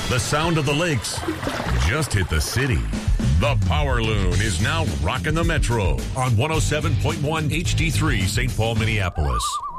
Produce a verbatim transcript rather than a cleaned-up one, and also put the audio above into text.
The sound of the lakes just hit the city. The Power Loon is now rocking the metro on one oh seven point one H D three Saint Paul, Minneapolis.